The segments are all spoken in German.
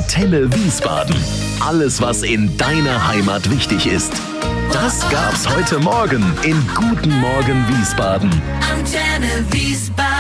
Antenne Wiesbaden. Alles, was in deiner Heimat wichtig ist. Das gab's heute Morgen in Guten Morgen Wiesbaden. Antenne Wiesbaden.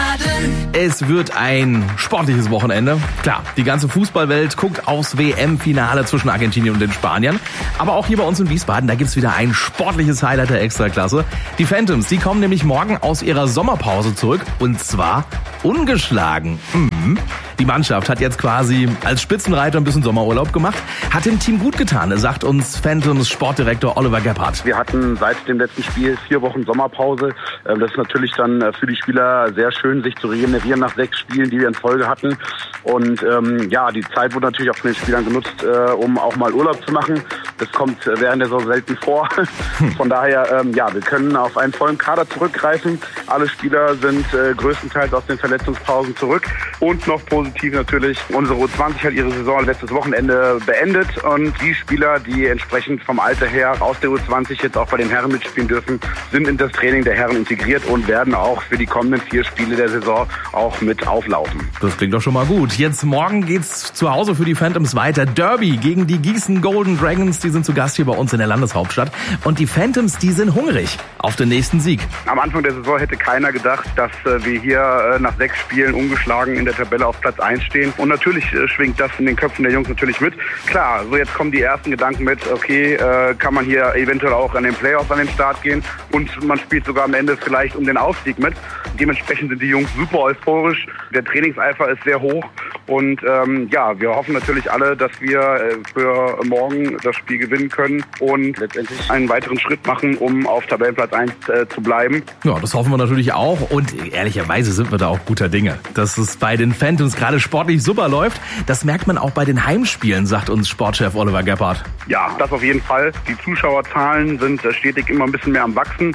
Es wird ein sportliches Wochenende. Klar, die ganze Fußballwelt guckt aufs WM-Finale zwischen Argentinien und den Spaniern. Aber auch hier bei uns in Wiesbaden, da gibt's wieder ein sportliches Highlight der Extraklasse. Die Phantoms, die kommen nämlich morgen aus ihrer Sommerpause zurück. Und zwar ungeschlagen. Die Mannschaft hat jetzt quasi als Spitzenreiter ein bisschen Sommerurlaub gemacht. Hat dem Team gut getan, sagt uns Phantoms Sportdirektor Oliver Gebhardt. Wir hatten seit dem letzten Spiel 4 Wochen Sommerpause. Das ist natürlich dann für die Spieler sehr schön, sich zu regenerieren nach 6 Spielen, die wir in Folge hatten. Und die Zeit wurde natürlich auch von den Spielern genutzt, um auch mal Urlaub zu machen. Das kommt während der Saison selten vor. Von daher, wir können auf einen vollen Kader zurückgreifen. Alle Spieler sind größtenteils aus den Verletzungspausen zurück. Und noch positiv natürlich, unsere U20 hat ihre Saison letztes Wochenende beendet. Und die Spieler, die entsprechend vom Alter her aus der U20 jetzt auch bei den Herren mitspielen dürfen, sind in das Training der Herren integriert und werden auch für die kommenden 4 Spiele der Saison auch mit auflaufen. Das klingt doch schon mal gut. Jetzt morgen geht's zu Hause für die Phantoms weiter. Derby gegen die Gießen Golden Dragons. Die sind zu Gast hier bei uns in der Landeshauptstadt. Und die Phantoms, die sind hungrig auf den nächsten Sieg. Am Anfang der Saison hätte keiner gedacht, dass wir hier nach 6 Spielen ungeschlagen in der Tabelle auf Platz 1 stehen. Und natürlich schwingt das in den Köpfen der Jungs natürlich mit. Klar, so jetzt kommen die ersten Gedanken mit, okay, kann man hier eventuell auch an den Playoffs an den Start gehen und man spielt sogar am Ende vielleicht um den Aufstieg mit. Dementsprechend sind die Jungs super euphorisch. Der Trainingseifer ist sehr hoch und wir hoffen natürlich alle, dass wir für morgen das Spiel gewinnen können und letztendlich einen weiteren Schritt machen, um auf Tabellenplatz 1 zu bleiben. Ja, das hoffen wir natürlich auch und ehrlicherweise sind wir da auch guter Dinge. Dass es bei den Phantoms gerade sportlich super läuft, das merkt man auch bei den Heimspielen, sagt uns Sportchef Oliver Gebhardt. Ja, das auf jeden Fall. Die Zuschauerzahlen sind stetig immer ein bisschen mehr am Wachsen.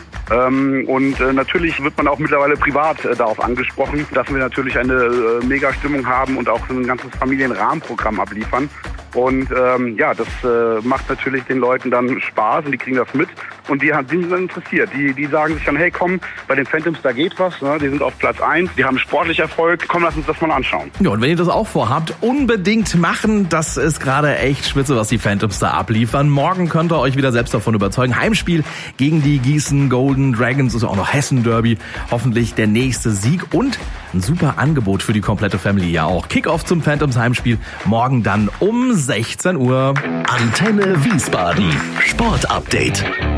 Natürlich wird man auch mittlerweile privat darauf angesprochen, dass wir natürlich eine Mega-Stimmung haben und auch so ein ganzes Familienrahmenprogramm abliefern. Und das macht natürlich den Leuten dann Spaß und die kriegen das mit. Und die sind dann interessiert. Die sagen sich dann, hey komm, bei den Phantoms, da geht was. Ne? Die sind auf Platz 1, die haben sportlich Erfolg. Komm, lass uns das mal anschauen. Ja, und wenn ihr das auch vorhabt, unbedingt machen. Das ist gerade echt spitze, was die Phantoms da abliefern. Morgen könnt ihr euch wieder selbst davon überzeugen. Heimspiel gegen die Gießen Golden Dragons. Ist auch noch Hessen-Derby. Hoffentlich der nächste Sieg und ein super Angebot für die komplette Family ja auch. Kickoff zum Phantoms Heimspiel. Morgen dann um 16 Uhr. Antenne Wiesbaden. Sportupdate.